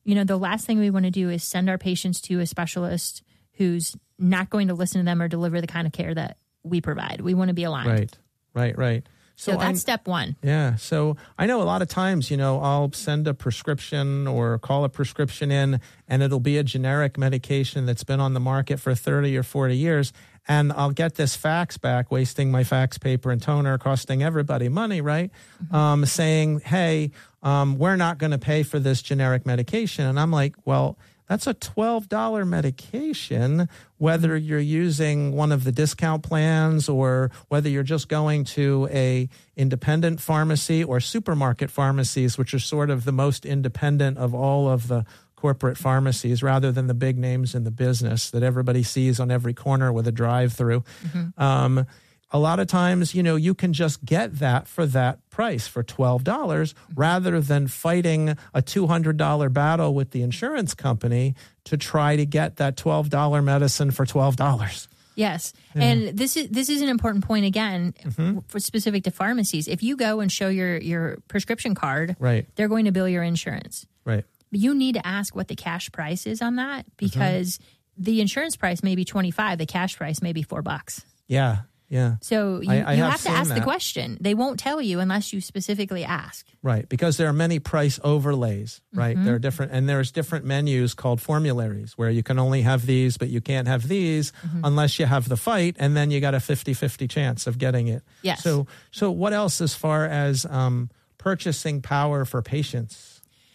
you know, the last thing we want to do is send our patients to a specialist who's not going to listen to them or deliver the kind of care that we provide. We want to be aligned. Right, right, right. So, so that's I'm, step one. Yeah. So I know a lot of times, you know, I'll send a prescription or call a prescription in, and it'll be a generic medication that's been on the market for thirty or forty years. And I'll get this fax back, wasting my fax paper and toner, costing everybody money, right? Mm-hmm. Um, saying, hey, um, we're not going to pay for this generic medication. And I'm like, well, that's a twelve dollars medication, whether you're using one of the discount plans or whether you're just going to a independent pharmacy or supermarket pharmacies, which are sort of the most independent of all of the corporate pharmacies, rather than the big names in the business that everybody sees on every corner with a drive-through. Mm-hmm. Um, a lot of times, you know, you can just get that for that price, for twelve dollars, rather than fighting a two hundred dollars battle with the insurance company to try to get that twelve dollars medicine for twelve dollars. Yes. Yeah. And this is this is an important point, again, mm-hmm. for specific to pharmacies. If you go and show your, your prescription card, right, they're going to bill your insurance. Right. But you need to ask what the cash price is on that, because mm-hmm. the insurance price may be twenty-five, the cash price may be four bucks. Yeah. Yeah. So you, I, I you have, have to ask that. the question. They won't tell you unless you specifically ask. Right. Because there are many price overlays, right? Mm-hmm. There are different, and there's different menus called formularies where you can only have these, but you can't have these mm-hmm. unless you have the fight. And then you got a fifty-fifty chance of getting it. Yes. So, so what else as far as um, purchasing power for patients?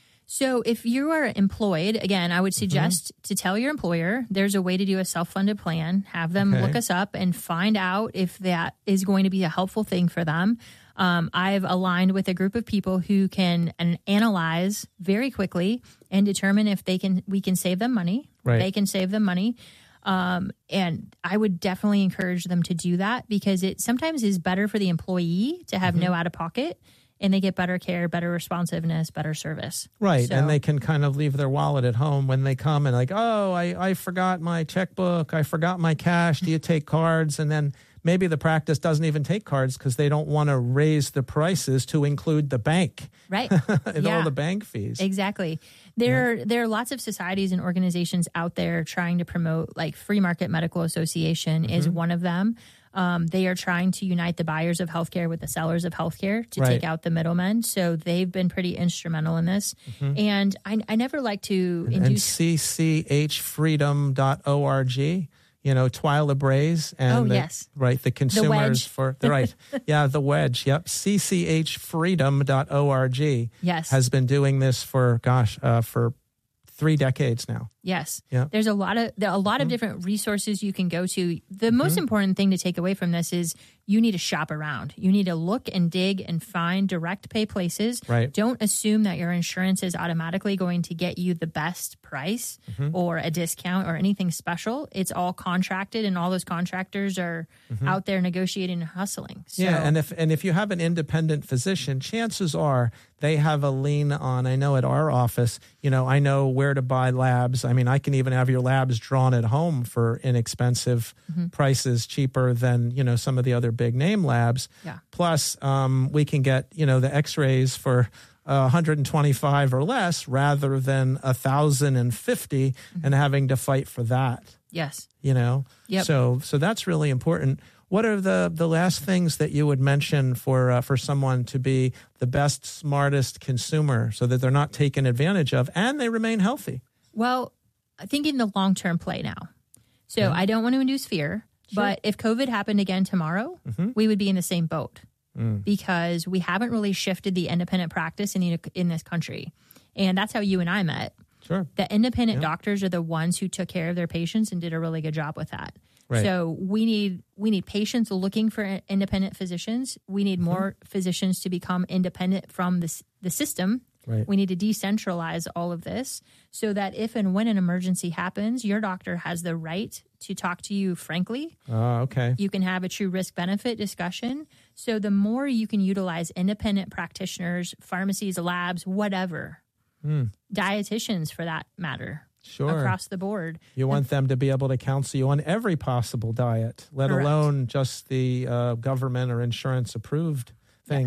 So if you are employed, again, I would suggest mm-hmm. to tell your employer there's a way to do a self-funded plan, have them okay. look us up and find out if that is going to be a helpful thing for them. Um, I've aligned with a group of people who can an- analyze very quickly and determine if they can we can save them money. Right. They can save them money. Um, and I would definitely encourage them to do that, because it sometimes is better for the employee to have mm-hmm. no out-of-pocket. And they get better care, better responsiveness, better service. Right. So, and they can kind of leave their wallet at home when they come and like, oh, I, I forgot my checkbook. I forgot my cash. Do you take cards? And then maybe the practice doesn't even take cards because they don't want to raise the prices to include the bank. Right. and yeah. all the bank fees. Exactly. There, yeah. there are lots of societies and organizations out there trying to promote, like Free Market Medical Association mm-hmm. is one of them. Um, they are trying to unite the buyers of healthcare with the sellers of healthcare to right. take out the middlemen. So they've been pretty instrumental in this. Mm-hmm. And I, I never like to and, induce... And C C H freedom dot org, you know, Twyla Braze. And oh, the, yes. Right, the consumers the wedge. for... The, right, yeah, the wedge, yep. C C H freedom dot org yes. has been doing this for, gosh, uh, for three decades now. Yes. Yeah. There's a lot of there are a lot of mm-hmm. different resources you can go to. The mm-hmm. most important thing to take away from this is you need to shop around. You need to look and dig and find direct pay places. Right. Don't assume that your insurance is automatically going to get you the best price mm-hmm. or a discount or anything special. It's all contracted, and all those contractors are mm-hmm. out there negotiating and hustling. So, yeah, and if and if you have an independent physician, chances are they have a lien on, I know at our office, you know, I know where to buy labs. I mean, I can even have your labs drawn at home for inexpensive mm-hmm. prices, cheaper than, you know, some of the other big name labs. Yeah. Plus, um, we can get, you know, the x-rays for uh, one hundred twenty-five or less rather than one thousand fifty mm-hmm. and having to fight for that. Yes. You know? Yep. So, so that's really important. What are the, the last things that you would mention for uh, for someone to be the best, smartest consumer so that they're not taken advantage of and they remain healthy? Well, I think in the long-term play now. So yeah. I don't want to induce fear, sure. but if COVID happened again tomorrow, mm-hmm. we would be in the same boat mm. because we haven't really shifted the independent practice in, the, in this country. And that's how you and I met. Sure. The independent yeah. doctors are the ones who took care of their patients and did a really good job with that. Right. So we need we need patients looking for independent physicians. We need mm-hmm. more physicians to become independent from the, the system. Right. We need to decentralize all of this so that if and when an emergency happens, your doctor has the right to talk to you frankly. Oh, okay. You can have a true risk-benefit discussion. So the more you can utilize independent practitioners, pharmacies, labs, whatever, mm. dietitians for that matter, sure. across the board. You want them to be able to counsel you on every possible diet, let Correct. alone just the uh, government or insurance-approved things. Yes.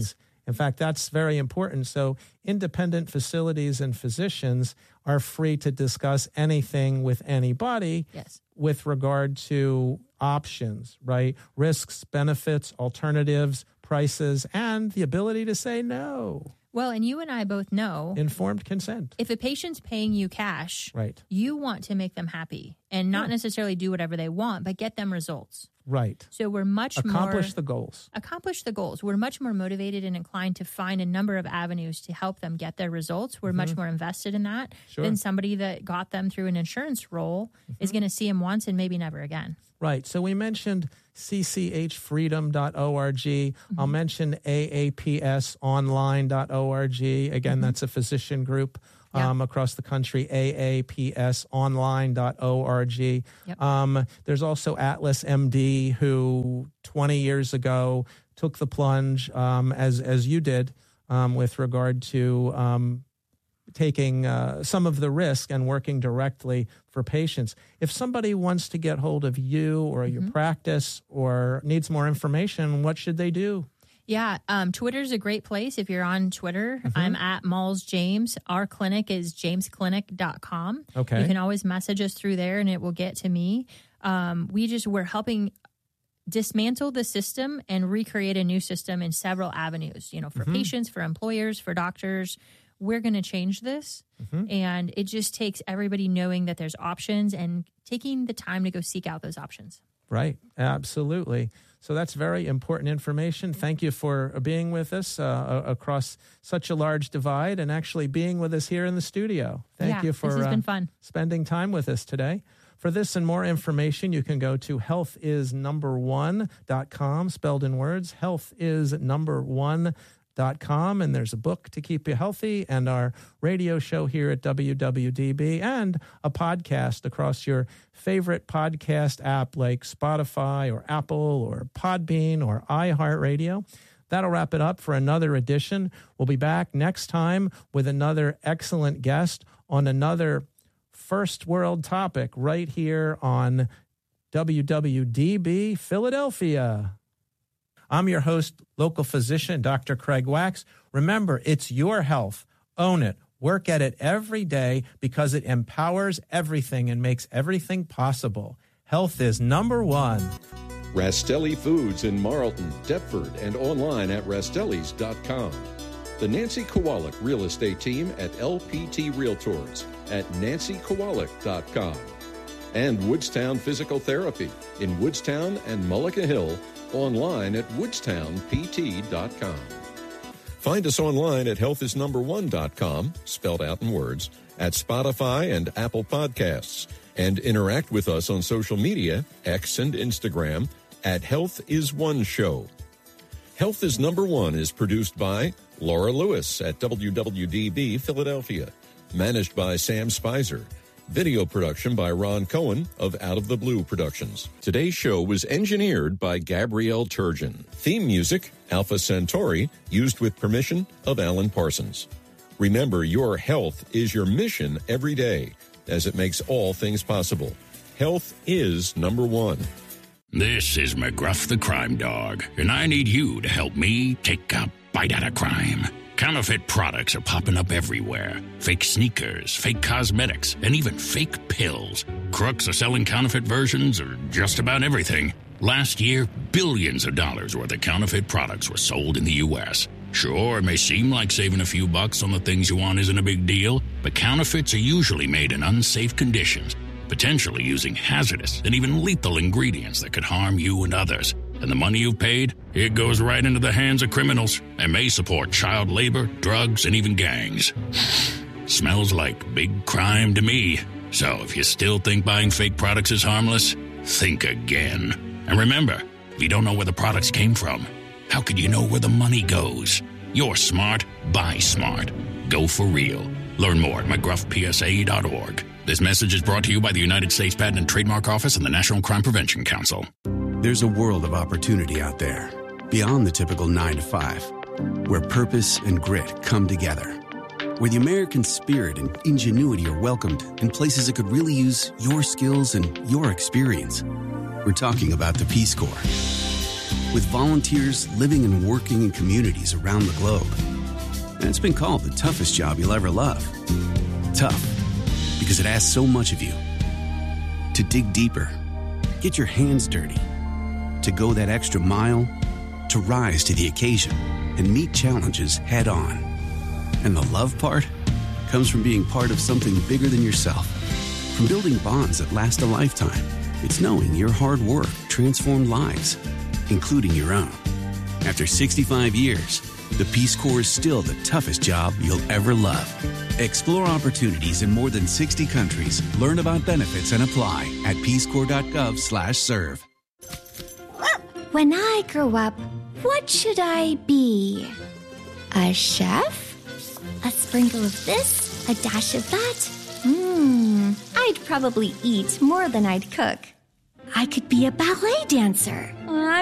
In fact, that's very important. So independent facilities and physicians are free to discuss anything with anybody yes. with regard to options, right? Risks, benefits, alternatives, prices, and the ability to say no. Well, and you and I both know informed consent. If a patient's paying you cash, right, you want to make them happy and not yeah. necessarily do whatever they want, but get them results. Right. So we're much accomplish more... Accomplish the goals. Accomplish the goals. We're much more motivated and inclined to find a number of avenues to help them get their results. We're mm-hmm. much more invested in that sure. than somebody that got them through an insurance role mm-hmm. is going to see them once and maybe never again. Right. So we mentioned c c h freedom dot org. Mm-hmm. I'll mention a a p s online dot org. Again, mm-hmm. that's a physician group um, yep. across the country, a a p s online dot org. Yep. Um, there's also Atlas M D, who twenty years ago took the plunge, um, as, as you did, um, with regard to um, taking uh, some of the risk and working directly for patients. If somebody wants to get hold of you or your mm-hmm. practice or needs more information, what should they do? Yeah, um, Twitter's a great place. If you're on Twitter, mm-hmm. I'm at Malls James. Our clinic is james clinic dot com. Okay. You can always message us through there and it will get to me. Um, we just, we're helping dismantle the system and recreate a new system in several avenues, you know, for mm-hmm. patients, for employers, for doctors. We're going to change this. Mm-hmm. And it just takes everybody knowing that there's options and taking the time to go seek out those options. Right. Absolutely. So that's very important information. Thank you for being with us uh, across such a large divide and actually being with us here in the studio. Thank yeah, you for this has uh, been fun. spending time with us today. For this and more information, you can go to health is number one dot com, spelled in words, health is number one dot com, and there's a book to keep you healthy and our radio show here at W W D B and a podcast across your favorite podcast app like Spotify or Apple or Podbean or iHeartRadio. That'll wrap it up for another edition. We'll be back next time with another excellent guest on another first world topic right here on W W D B Philadelphia. I'm your host, local physician, Doctor Craig Wax. Remember, it's your health. Own it. Work at it every day because it empowers everything and makes everything possible. Health is number one. Rastelli Foods in Marlton, Deptford, and online at rastellis dot com. The Nancy Kowalik Real Estate Team at L P T Realtors at nancy kowalik dot com. And Woodstown Physical Therapy in Woodstown and Mullica Hill, online at woodstown p t dot com. Find us online at health is number one dot com, spelled out in words, at Spotify and Apple Podcasts, and interact with us on social media, X and Instagram, at Health is One Show. Health is Number One is produced by Laura Lewis at W W D B Philadelphia, managed by Sam Spicer. Video production by Ron Cohen of Out of the Blue Productions. Today's show was engineered by Gabrielle Turgeon. Theme music, Alpha Centauri, used with permission of Alan Parsons. Remember, your health is your mission every day, as it makes all things possible. Health is number one. This is McGruff the Crime Dog, and I need you to help me take a bite out of crime. Counterfeit products are popping up everywhere. Fake sneakers, fake cosmetics, and even fake pills. Crooks are selling counterfeit versions of just about everything. Last year, billions of dollars worth of counterfeit products were sold in the U S Sure, it may seem like saving a few bucks on the things you want isn't a big deal, but counterfeits are usually made in unsafe conditions, potentially using hazardous and even lethal ingredients that could harm you and others. And the money you've paid, it goes right into the hands of criminals and may support child labor, drugs, and even gangs. Smells like big crime to me. So if you still think buying fake products is harmless, think again. And remember, if you don't know where the products came from, how could you know where the money goes? You're smart, buy smart. Go for real. Learn more at mcgruff p s a dot org. This message is brought to you by the United States Patent and Trademark Office and the National Crime Prevention Council. There's a world of opportunity out there, beyond the typical nine to five, where purpose and grit come together, where the American spirit and ingenuity are welcomed in places that could really use your skills and your experience. We're talking about the Peace Corps. with volunteers living and working in communities around the globe. And it's been called the toughest job you'll ever love. Tough, because it asks so much of you. To dig deeper, get your hands dirty, to go that extra mile, to rise to the occasion and meet challenges head on. And the love part comes from being part of something bigger than yourself. From building bonds that last a lifetime, it's knowing your hard work transformed lives, including your own. After sixty-five years, the Peace Corps is still the toughest job you'll ever love. Explore opportunities in more than sixty countries. Learn about benefits and apply at peacecorps.gov slash serve. When I grow up, what should I be? A chef? A sprinkle of this? A dash of that? Mmm, I'd probably eat more than I'd cook. I could be a ballet dancer. I